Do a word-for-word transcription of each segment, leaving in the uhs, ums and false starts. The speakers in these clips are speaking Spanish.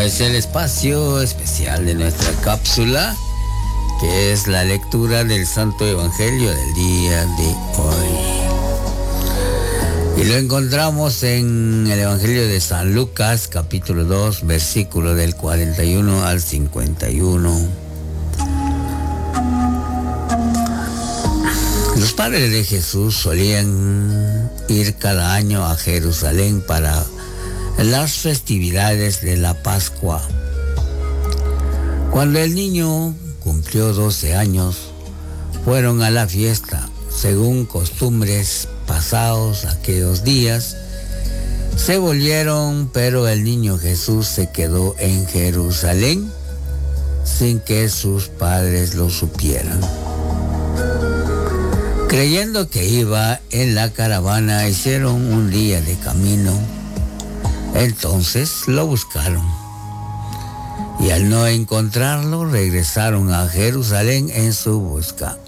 es el espacio especial de nuestra cápsula, que es la lectura del Santo Evangelio del día de hoy. Y lo encontramos en el Evangelio de San Lucas, capítulo dos, versículo del cuarenta y uno al cincuenta y uno. Los padres de Jesús solían ir cada año a Jerusalén para las festividades de la Pascua. Cuando el niño cumplió doce años, fueron a la fiesta. Según costumbres pasados aquellos días, se volvieron, pero el niño Jesús se quedó en Jerusalén sin que sus padres lo supieran. Creyendo que iba en la caravana, hicieron un día de camino. Entonces lo buscaron. Y al no encontrarlo, regresaron a Jerusalén en su busca.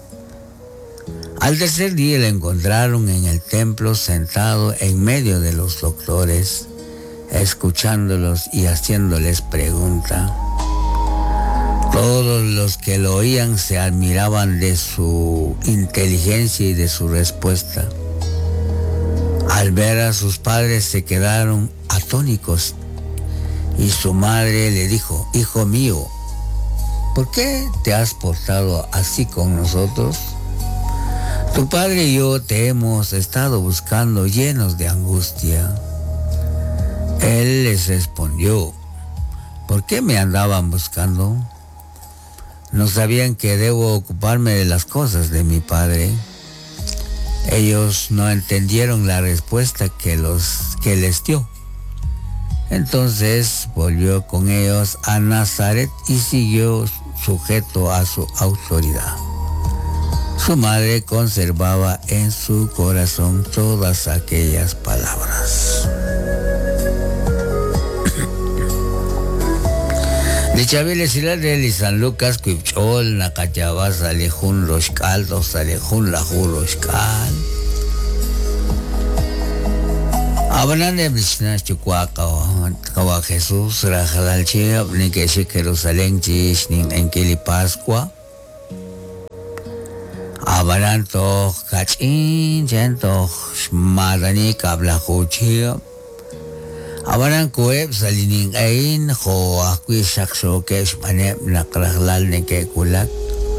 Al tercer día lo encontraron en el templo sentado en medio de los doctores, escuchándolos y haciéndoles pregunta. Todos los que lo oían se admiraban de su inteligencia y de su respuesta. Al ver a sus padres se quedaron atónitos y su madre le dijo: hijo mío, ¿por qué te has portado así con nosotros? Tu padre y yo te hemos estado buscando llenos de angustia. Él les respondió: ¿por qué me andaban buscando? ¿No sabían que debo ocuparme de las cosas de mi padre? Ellos no entendieron la respuesta que, los, que les dio. Entonces volvió con ellos a Nazaret y siguió sujeto a su autoridad. Su madre conservaba en su corazón todas aquellas palabras. De Chabile Silade y San Lucas Cuipchol, Nakachaba, Salejun Roshkal, dos Salejun Lahu Roshkal. Abanan de Bishna Chucuaca, Kawa Jesús, Rajalalchi, Abnikeshi Jerusalén, Chish, en Kili Pascua. Abanan toch Kachin, Jentoch, Madani, Kablahuchi. Abanan kueb salining ain ho akui sakso ke spane nakrahlal ne ke kulak.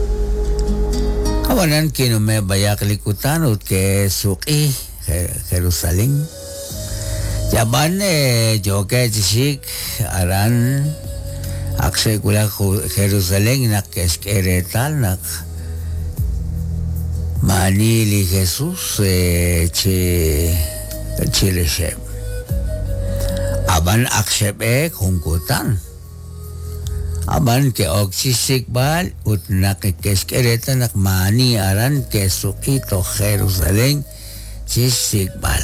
Abanan kino me bayak likutan ut ke suki Jerusalem. Jaban e joke jisik aran akse kulak Jerusalem nak eskeretal nak manili Jesus e che chileshe. Aban aksebe kungkutan. Aban ke oksisik bal ut nakikeskereta nakmani aran ke sukito Jerusalén sisik bal.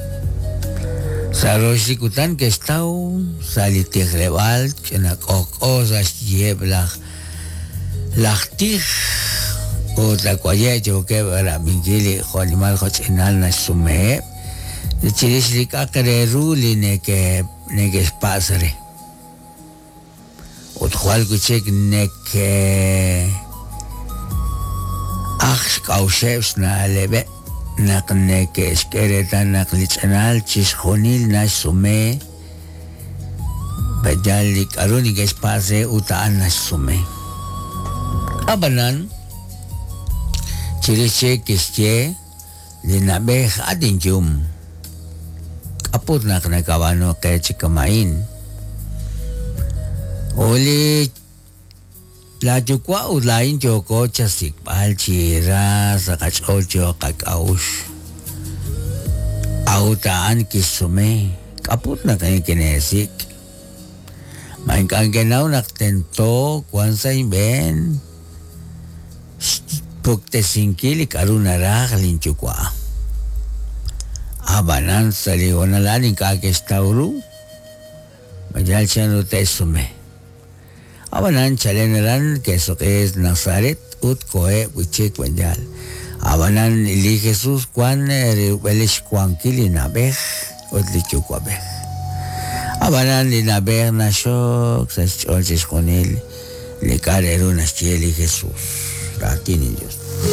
Sarosikutan ke stau salitigrebal ke nakokosas yeblach lachtich ut akwaye joke bara mingili khonimal khochinal na sume. Chilislik akare ruli neke neke spasare. Ut khwal kuchek neke akh kausheps na lebe nak neke skereta nak lichanal chis khonil na sume bajalik aruni ke spase utaan na sume. Abanan chilisek kische linabe adinjum. Apot na kanakawano kaya chikamain. Oli la chukwa ulain choko chasik pal chira sa kachocho kakaush. Autaan kisume. Kapot na kaya kinesik. Main kang genaw naktento kwan sa imben. Pukte singkili karunara kalin chukwa. Abanan saliwan na laning kakestauru. Majal siya no tesume. Abanan chalenaran keso que es Nazaret ut koe wichik wenjal. Abanan ili Jesus kwan welish kwan kili nabeh ut lichukwa beh. Abanan de la berna shock, se con él, le caer unas chieli Jesús. La tienen Dios.